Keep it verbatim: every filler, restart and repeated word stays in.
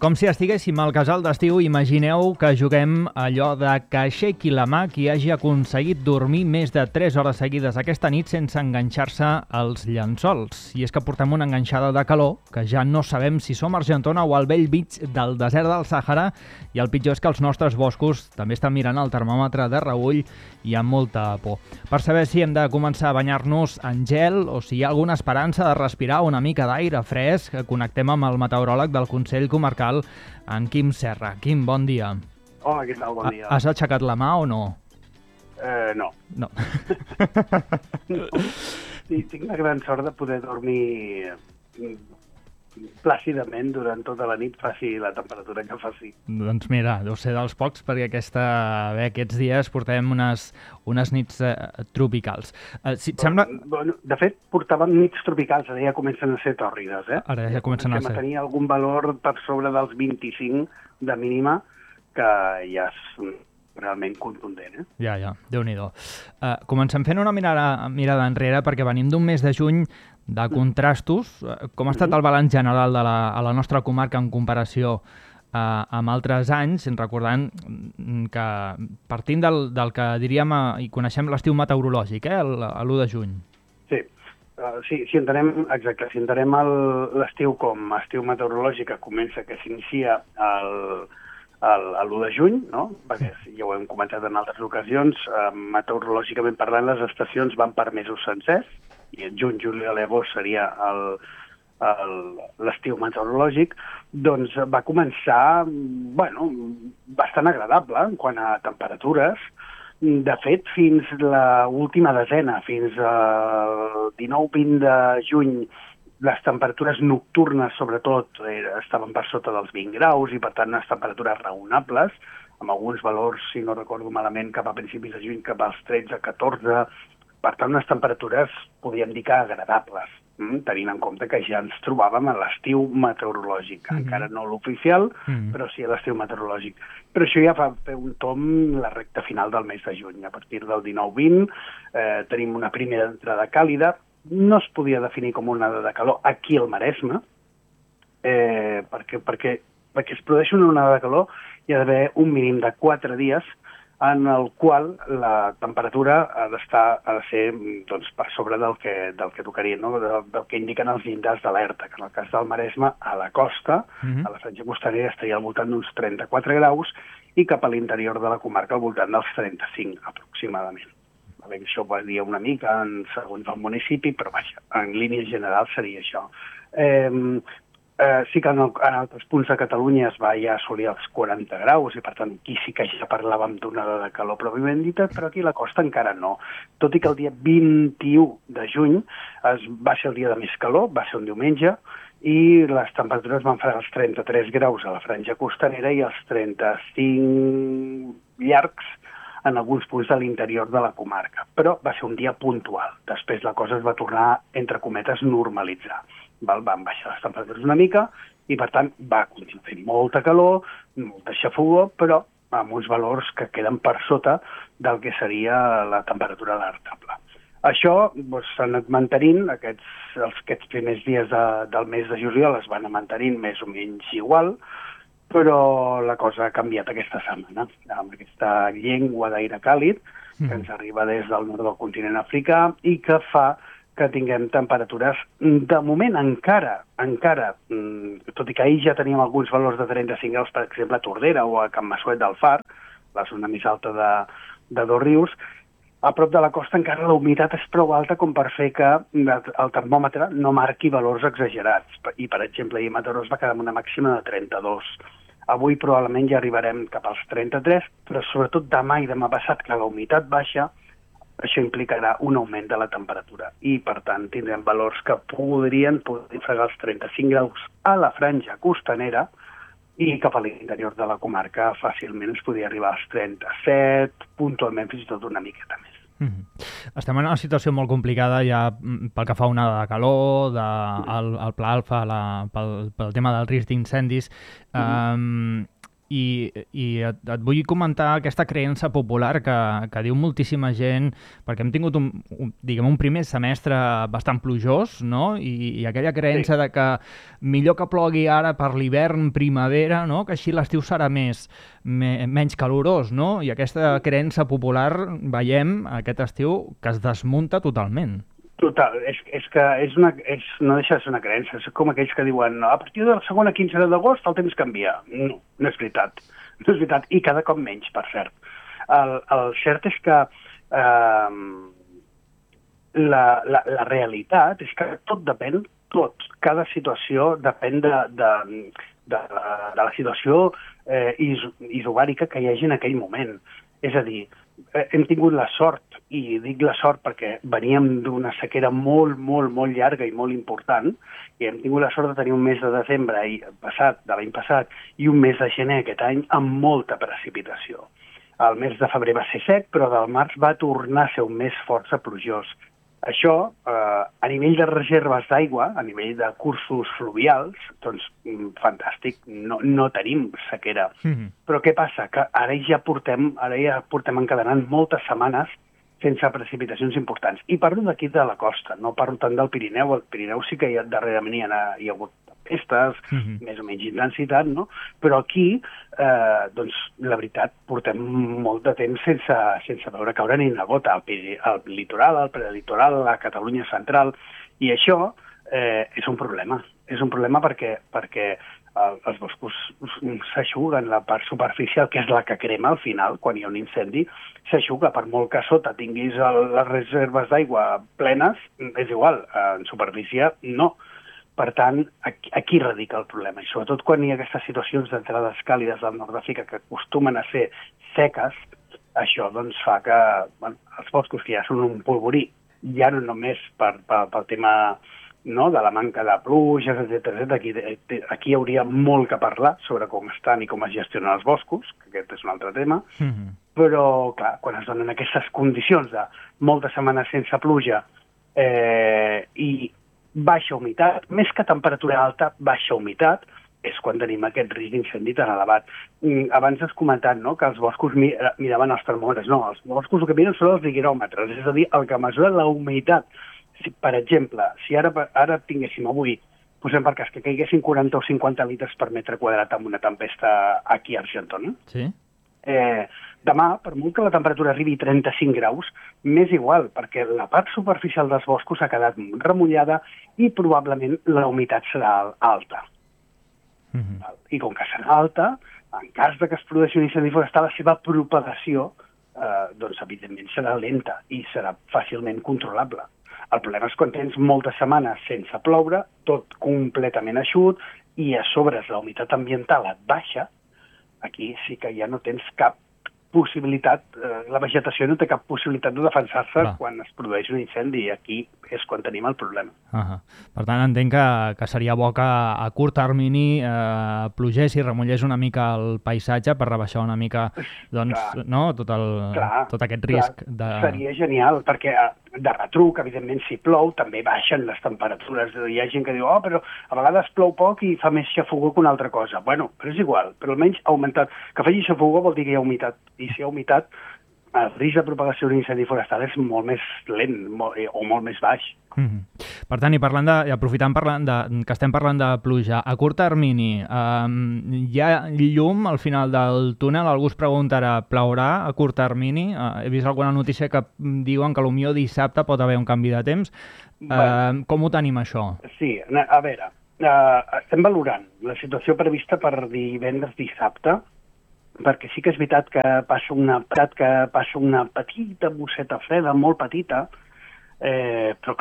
Com si estiguéssim al casal d'estiu, imagineu que juguem allò de que aixequi la mà qui hagi aconseguit dormir més de tres hores seguides aquesta nit sense enganxar-se als llençols. I és que portem una enganxada de calor, que ja no sabem si som a Argentona o al vell mig del desert del Sàhara, i el pitjor és que els nostres boscos també estan mirant el termòmetre de reüll i amb molta por. Per saber si hem de començar a banyar-nos en gel o si hi ha alguna esperança de respirar una mica d'aire fresc, connectem amb el meteoròleg del Consell Comarcal, en Quim Serra. Quim, bon dia. Hola, què tal? Bon dia. Has aixecat la mà o no? Eh, no. No. no. Sí, tinc la gran sort de poder dormir plàcidament durant tota la nit, faci la temperatura que faci. Doncs mira, deu ser dels pocs, perquè aquesta, bé, aquests dies portem unes, unes nits eh, tropicals. Eh, si et sembla... Bueno, de fet, portàvem nits tropicals, ara ja comencen a ser tòrrides, eh? Ara ja comencen a ser. A tenir algun valor per sobre dels vint-i-cinc de mínima, que ja és realment contundent, eh? Ja, ja, Déu-n'hi-do. Uh, comencem fent una mirada, mirada enrere, perquè venim d'un mes de juny de contrastos. Com ha estat el balanç general de la, a la nostra comarca en comparació eh, amb altres anys, recordant que partint del, del que diríem eh, i coneixem l'estiu meteorològic, eh, l'u de juny. Sí, uh, sí, si entenem, exacte, si entenem l'estiu com a estiu meteorològic que comença, que s'inicia el l'u de juny, no? Perquè ja ho hem comentat en altres ocasions, eh, meteorològicament parlant, les estacions van per mesos sencers, i el juny, juli, l'agost seria l'estiu meteorològic, doncs va començar, bueno, bastant agradable en quant a temperatures. De fet, fins la última desena, fins al dinou vint de juny, les temperatures nocturnes, sobretot, estaven per sota dels vint graus i, per tant, unes temperatures raonables, amb alguns valors, si no recordo malament, cap a principis de juny, cap als tretze, catorze. Per tant, unes temperatures, podríem dir que agradables, hm? tenint en compte que ja ens trobàvem a l'estiu meteorològic. Mm-hmm. Encara no l'oficial, mm-hmm. però sí a l'estiu meteorològic. Però això ja fa fer un tom la recta final del mes de juny. A partir del dinou vint eh, tenim una primera entrada càlida. No es podia definir com una onada de calor aquí al Maresme, eh, perquè, perquè, perquè es produeix una onada de calor hi ha d'haver un mínim de quatre dies en el qual la temperatura ha d'estar ha de ser doncs, per sobre del que, del que tocaria, no? del, del que indiquen els llindars d'alerta, que en el cas del Maresme, a la costa, mm-hmm. a la franja costanera, estaria al voltant d'uns trenta-quatre graus i cap a l'interior de la comarca al voltant dels trenta-cinc, aproximadament. Això varia una mica en segons el municipi, però vaja, en línia general seria això. Eh, eh, sí que en, el, en altres punts de Catalunya es va ja assolir els quaranta graus, i per tant aquí sí que ja parlàvem d'una onada de calor pròpiament dita, però aquí a la costa encara no. Tot i que el dia vint-i-u de juny es, va ser el dia de més calor, va ser un diumenge, i les temperatures van fregar els trenta-tres graus a la franja costanera i els trenta-cinc llargs en alguns punts de l'interior de la comarca. Però va ser un dia puntual. Després la cosa es va tornar, entre cometes, normalitzar. Val? Van baixar les temperatures una mica i, per tant, va continuar fent molta calor, molta xafogor, però amb uns valors que queden per sota del que seria la temperatura alertable. Això doncs, s'ha anat mantenint, aquests, els, aquests primers dies de, del mes de juliol es van anar mantenint més o menys igual, però la cosa ha canviat aquesta setmana, amb aquesta llengua d'aire càlid que ens arriba des del nord del continent africà i que fa que tinguem temperatures, de moment encara, encara, tot i que ahir ja teníem alguns valors de trenta-cinc graus, per exemple, a Tordera o a Can Massuet del Far, la zona més alta de, de Dosrius, a prop de la costa encara la humitat és prou alta com per fer que el termòmetre no marqui valors exagerats. I, per exemple, ahir a Mataró es va quedar amb una màxima de trenta-dos. Avui probablement ja arribarem cap als trenta-tres, però sobretot demà i demà passat, que la humitat baixa, això implicarà un augment de la temperatura. I, per tant, tindrem valors que podrien, podrien fregar els trenta-cinc graus a la franja costanera i cap a l'interior de la comarca fàcilment es podria arribar als trenta-set, puntualment fins i tot una miqueta més. Mm-hmm. Estem en una situació molt complicada ja pel que fa a onada de calor, de, el, el Pla Alfa, la, pel, pel tema del risc d'incendis, mm-hmm. um, i, i et, et vull comentar aquesta creença popular que, que diu moltíssima gent, perquè hem tingut un, un, diguem, un primer semestre bastant plujós, no? I, i aquella creença sí. de que millor que plogui ara per l'hivern, primavera, no? Que així l'estiu serà més, me, menys calorós, no? I aquesta creença popular veiem aquest estiu que es desmunta totalment. Total, és, és que és una, és, no deixa de ser una creença, és com aquells que diuen a partir de la segona quinzena d'agost el temps canvia. No, no és veritat, no és veritat, i cada cop menys, per cert. El, el cert és que eh, la, la, la realitat és que tot depèn, tot, cada situació depèn de, de, de, de la situació eh, is, isobàrica que hi hagi en aquell moment. És a dir, hem tingut la sort, i dic la sort perquè veníem d'una sequera molt, molt, molt llarga i molt important, i hem tingut la sort de tenir un mes de desembre i passat, de l'any passat, i un mes de gener aquest any amb molta precipitació. El mes de febrer va ser sec, però del març va tornar a ser un mes força plujós. Això, eh, a nivell de reserves d'aigua, a nivell de cursos fluvials, doncs fantàstic, no, no tenim sequera. Mm-hmm. Però què passa? Que ara ja portem, ara ja portem encadenant moltes setmanes sense precipitacions importants. I parlo d'aquí de la costa, no parlo tant del Pirineu. El Pirineu sí que hi ha, darrerament hi ha, hi ha hagut tempestes, mm-hmm. més o menys intensitat, no? Però aquí, eh, doncs, la veritat, portem molt de temps sense, sense veure caure ni una gota al, al litoral, al prelitoral, a la Catalunya central, i això eh, és un problema. És un problema perquè, perquè el, els boscos s'aixuguen, la part superficial, que és la que crema al final, quan hi ha un incendi, s'aixuga, per molt que a sota tinguis el, les reserves d'aigua plenes, és igual, en superfície no. Per tant, aquí, aquí radica el problema, i sobretot quan hi ha aquestes situacions d'entrades càlides del nord d'Àfrica que acostumen a ser seques, això doncs fa que bueno, els boscos que ja són un polvorí, ja no només per, per, pel tema no, de la manca de pluges, etcètera, aquí, aquí hi hauria molt que parlar sobre com estan i com es gestionen els boscos, que aquest és un altre tema, mm-hmm. però clar, quan es donen aquestes condicions de moltes setmanes sense pluja eh, i baixa humitat, més que temperatura alta, baixa humitat, és quan tenim aquest risc d'incendi tan elevat. Abans has comentat no, que els boscos miraven els termòmetres. No, els boscos el que miren són els higròmetres, és a dir, el que mesura la humitat. Si, per exemple, si ara, ara tinguéssim avui, posem per cas que caiguessin quaranta o cinquanta litres per metre quadrat amb una tempesta aquí a Argentona, sí. eh, demà, per molt que la temperatura arribi a trenta-cinc graus, m'és igual, perquè la part superficial dels boscos ha quedat remullada i probablement la humitat serà alta. Mm-hmm. I com que serà alta, en cas de que es produeixi un incendi forestal, la seva propagació, eh, doncs evidentment serà lenta i serà fàcilment controlable. El problema és quan tens moltes setmanes sense ploure, tot completament eixut, i a sobre la humitat ambiental et baixa, aquí sí que ja no tens cap possibilitat, eh, la vegetació no té cap possibilitat de defensar-se Clar. Quan es produeix un incendi, i aquí és quan tenim el problema. Uh-huh. Per tant, entenc que, que seria bo que a curt termini eh, plogés i remullés una mica el paisatge per rebaixar una mica doncs, no, tot, el, clar, tot aquest risc. Clar. De... Seria genial, perquè de retruc, evidentment, si plou, també baixen les temperatures. Hi ha gent que diu, oh, però a vegades plou poc i fa més xafogó que una altra cosa. Bueno, però és igual, però almenys ha augmentat. Que faci xafogó vol dir que hi ha humitat, i si hi ha humitat, el risc de propagació d'un incendi forestal és molt més lent molt, o molt més baix. Mm-hmm. Per tant, i parlant de, i aprofitant parlant de, que estem parlant de pluja, a curt termini, eh, hi ha llum al final del túnel? Algú es preguntarà, plourà a curt termini? Eh, he vist alguna notícia que diuen que potser dissabte pot haver un canvi de temps. Eh, bueno, com ho tenim, això? Sí, a veure, eh, estem valorant la situació prevista per divendres dissabte, perquè sí que és veritat que passa una, que passa una petita bosseta freda, molt petita, eh, però